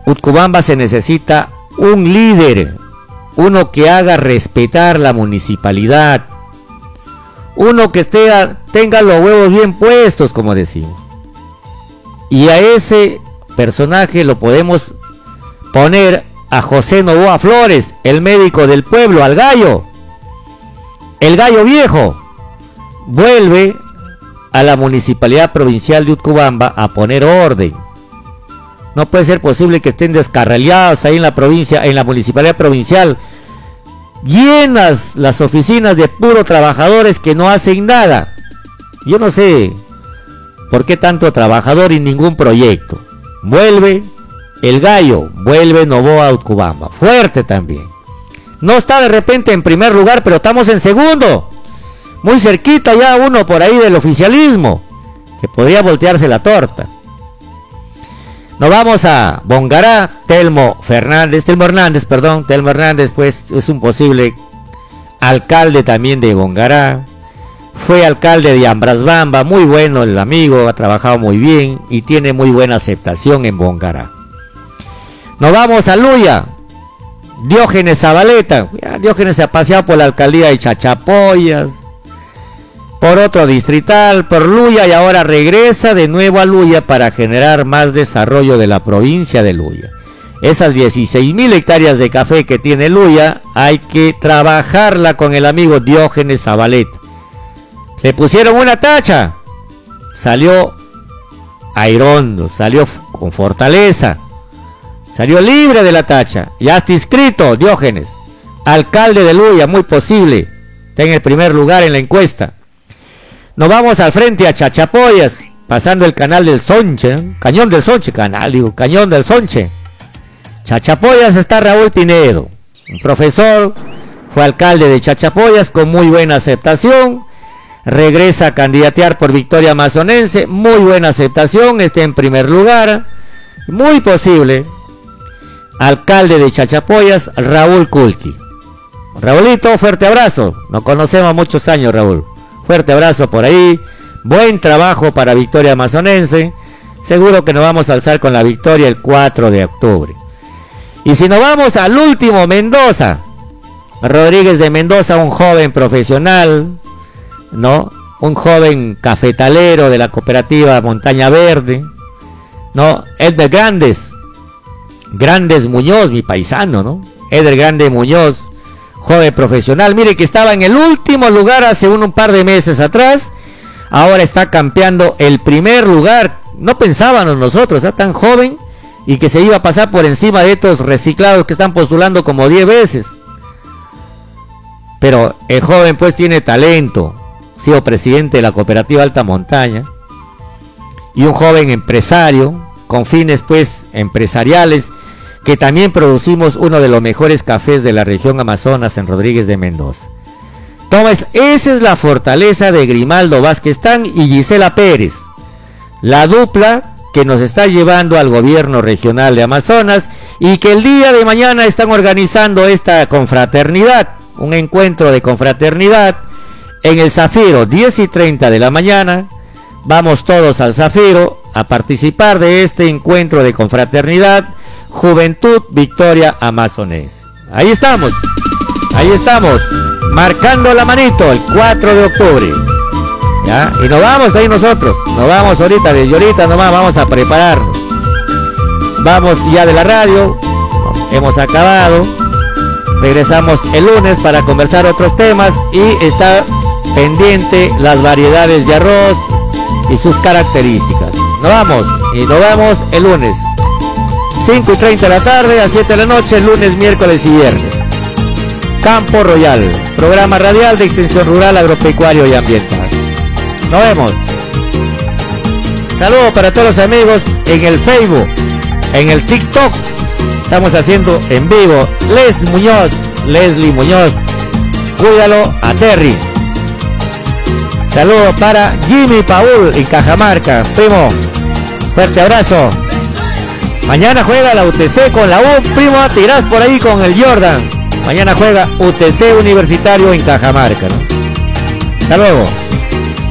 Utcubamba se necesita un líder, uno que haga respetar la municipalidad, uno que tenga los huevos bien puestos, como decimos. Y a ese personaje lo podemos poner a José Novoa Flores, el médico del pueblo, al gallo. El gallo viejo vuelve a la municipalidad provincial de Utcubamba a poner orden. No puede ser posible que estén descarrilados ahí en la provincia, en la municipalidad provincial, llenas las oficinas de puros trabajadores que no hacen nada. Yo no sé por qué tanto trabajador y ningún proyecto. Vuelve el gallo, vuelve Novoa a Utcubamba, fuerte también. No está de repente en primer lugar, pero estamos en segundo, muy cerquita ya uno por ahí del oficialismo, que podría voltearse la torta. Nos vamos a Bongará. Telmo Hernández, pues es un posible alcalde también de Bongará. Fue alcalde de Ambrasbamba, muy bueno el amigo, ha trabajado muy bien y tiene muy buena aceptación en Bongará. Nos vamos a Luya. Diógenes Zabaleta. Diógenes se ha paseado por la alcaldía de Chachapoyas, por otro distrital, por Luya, y ahora regresa de nuevo a Luya para generar más desarrollo de la provincia de Luya. Esas 16.000 hectáreas de café que tiene Luya hay que trabajarla con el amigo Diógenes Zabaleta. Le pusieron una tacha, salió airondo, salió con fortaleza, salió libre de la tacha. Ya está inscrito Diógenes, alcalde de Luya, muy posible, está en el primer lugar en la encuesta. Nos vamos al frente a Chachapoyas, pasando el canal del Sonche, Cañón del Sonche, Cañón del Sonche. Chachapoyas está Raúl Pinedo, un profesor, fue alcalde de Chachapoyas con muy buena aceptación, regresa a candidatear por Victoria Amazonense, muy buena aceptación, está en primer lugar, muy posible. Alcalde de Chachapoyas, Raúl Kulki. Raúlito, fuerte abrazo, nos conocemos muchos años, Raúl. Fuerte abrazo por ahí, buen trabajo para Victoria Amazonense, seguro que nos vamos a alzar con la victoria el 4 de octubre. Y si nos vamos al último, Mendoza, Rodríguez de Mendoza, un joven profesional, ¿no? Un joven cafetalero de la cooperativa Montaña Verde, ¿no? Edgar Grandes Muñoz, mi paisano, ¿no? Edgar Grande Muñoz, joven profesional, mire que estaba en el último lugar hace un par de meses atrás, ahora está campeando el primer lugar. No pensábamos nosotros, tan joven, y que se iba a pasar por encima de estos reciclados que están postulando como 10 veces. Pero el joven pues tiene talento, ha sido presidente de la cooperativa Alta Montaña, y un joven empresario, con fines pues empresariales, que también producimos uno de los mejores cafés de la región Amazonas en Rodríguez de Mendoza. Entonces, esa es la fortaleza de Grimaldo Vázquez Tan y Gisela Pérez, la dupla que nos está llevando al gobierno regional de Amazonas, y que el día de mañana están organizando esta confraternidad, un encuentro de confraternidad en el Zafiro, 10:30 de la mañana. Vamos todos al Zafiro a participar de este encuentro de confraternidad Juventud Victoria Amazonense. Ahí estamos, marcando la manito el 4 de octubre. ¿Ya? Y nos vamos ahí nosotros, nos vamos ahorita, desde ahorita nomás vamos a prepararnos. Vamos ya de la radio, hemos acabado, regresamos el lunes para conversar otros temas y está pendiente las variedades de arroz y sus características. Nos vamos el lunes. 5:30 de la tarde a 7 de la noche, lunes, miércoles y viernes. Campo Royal, programa radial de extensión rural, agropecuario y ambiental. Nos vemos. Saludos para todos los amigos en el Facebook, en el TikTok. Estamos haciendo en vivo. Leslie Muñoz. Cuídalo a Terry. Saludos para Jimmy Paul en Cajamarca. Primo, fuerte abrazo. Mañana juega la UTC con la U, primo, tirás por ahí con el Jordan. Mañana juega UTC Universitario en Cajamarca, ¿no? Hasta luego.